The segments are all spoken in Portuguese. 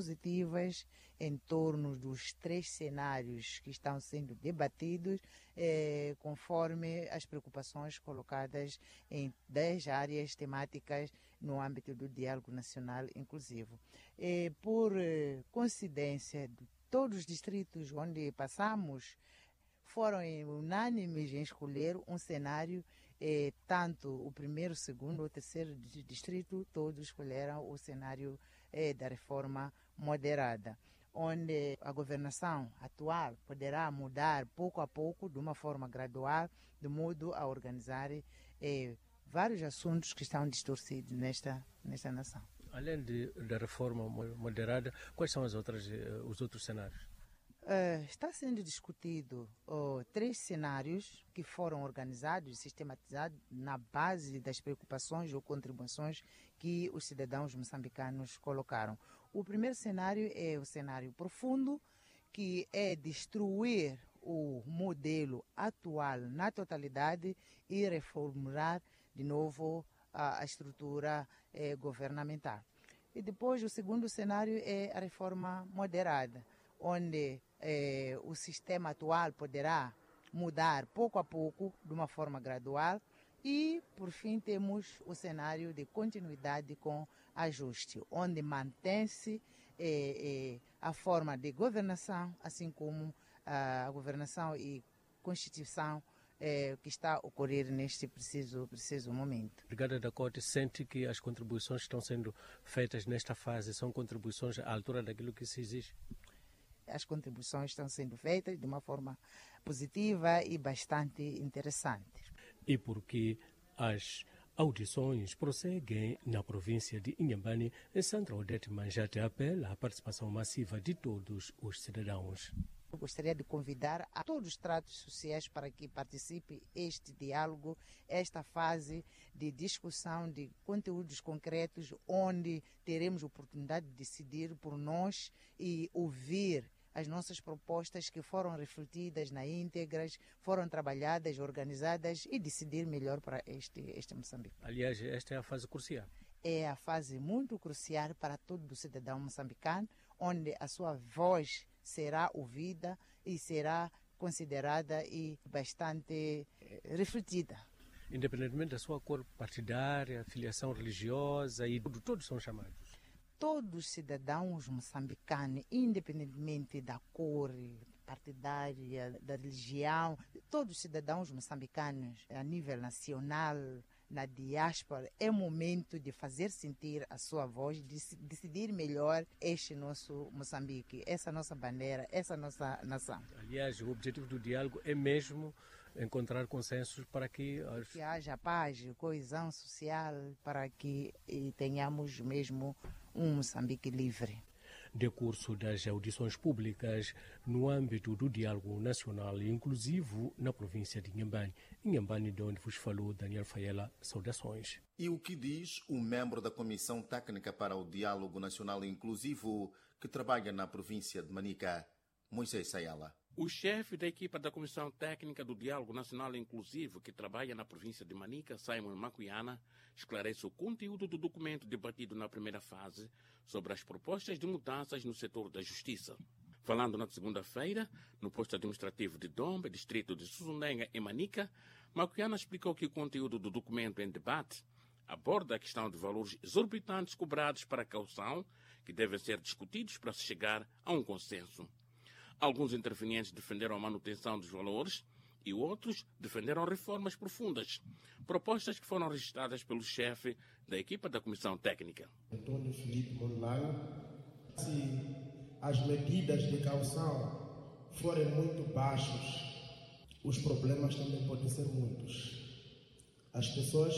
positivas em torno dos 3 cenários que estão sendo debatidos, conforme as preocupações colocadas em 10 áreas temáticas no âmbito do Diálogo Nacional Inclusivo. Por coincidência, de todos os distritos onde passamos, foram unânimes em escolher um cenário, tanto o primeiro, o segundo ou o terceiro distrito, todos escolheram o cenário da reforma moderada, onde a governação atual poderá mudar pouco a pouco, de uma forma gradual, de modo a organizar vários assuntos que estão distorcidos nesta nação. Além da reforma moderada, quais são os outros cenários? Está sendo discutido 3 cenários que foram organizados e sistematizados na base das preocupações ou contribuições que os cidadãos moçambicanos colocaram. O primeiro cenário é o cenário profundo, que é destruir o modelo atual na totalidade e reformular de novo a estrutura governamental. E depois o segundo cenário é a reforma moderada, onde o sistema atual poderá mudar pouco a pouco, de uma forma gradual, e, por fim, temos o cenário de continuidade com ajuste, onde mantém-se a forma de governação, assim como a governação e constituição que está a ocorrer neste preciso momento. A Brigada da Corte sente que as contribuições que estão sendo feitas nesta fase são contribuições à altura daquilo que se exige? As contribuições estão sendo feitas de uma forma positiva e bastante interessante. E porque as audições prosseguem na província de Inhambane, Sandra Odete Manjate apela à participação massiva de todos os cidadãos. Eu gostaria de convidar a todos os tratos sociais para que participe este diálogo, esta fase de discussão de conteúdos concretos, onde teremos a oportunidade de decidir por nós e ouvir as nossas propostas que foram refletidas na íntegras, foram trabalhadas, organizadas e decidir melhor para este Moçambique. Aliás, esta é a fase crucial. É a fase muito crucial para todo cidadão moçambicano, onde a sua voz será ouvida e será considerada e bastante refletida. Independentemente da sua cor partidária, filiação religiosa, e todos são chamados. Todos os cidadãos moçambicanos, independentemente da cor partidária, da religião, todos os cidadãos moçambicanos a nível nacional, na diáspora, é momento de fazer sentir a sua voz, de decidir melhor este nosso Moçambique, essa nossa bandeira, essa nossa nação. Aliás, o objetivo do diálogo é mesmo encontrar consensos para que haja paz, coesão social, para que tenhamos mesmo um Moçambique livre. Decurso das audições públicas no âmbito do diálogo nacional inclusivo na província de Inhambane. Inhambane, de onde vos falou Daniel Faiela, saudações. E o que diz o membro da Comissão Técnica para o Diálogo Nacional Inclusivo que trabalha na província de Manica, Moisés Sayala? O chefe da equipa da Comissão Técnica do Diálogo Nacional Inclusivo, que trabalha na província de Manica, Simon Macuiana, esclarece o conteúdo do documento debatido na primeira fase sobre as propostas de mudanças no setor da justiça. Falando na segunda-feira, no posto administrativo de Dombe, distrito de Suzundenga, em Manica, Macuiana explicou que o conteúdo do documento em debate aborda a questão de valores exorbitantes cobrados para a caução, que devem ser discutidos para se chegar a um consenso. Alguns intervenientes defenderam a manutenção dos valores e outros defenderam reformas profundas, propostas que foram registradas pelo chefe da equipa da Comissão Técnica. Antônio Filipe Monlano, se as medidas de caução forem muito baixos, os problemas também podem ser muitos. As pessoas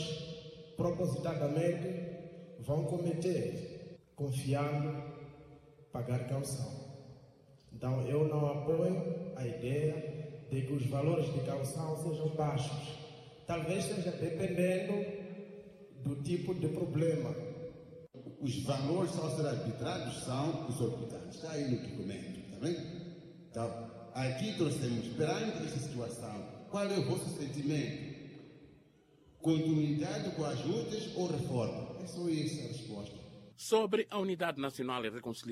propositadamente vão cometer, confiando pagar caução. Então, eu não apoio a ideia de que os valores de caução sejam baixos. Talvez seja dependendo do tipo de problema. Os valores só serão arbitrados são exorbitantes. Está aí no documento, está bem? Então, aqui trouxemos, perante esta situação, qual é o vosso sentimento? Continuidade com ajustes ou reforma? É só essa a resposta. Sobre a Unidade Nacional e Reconciliação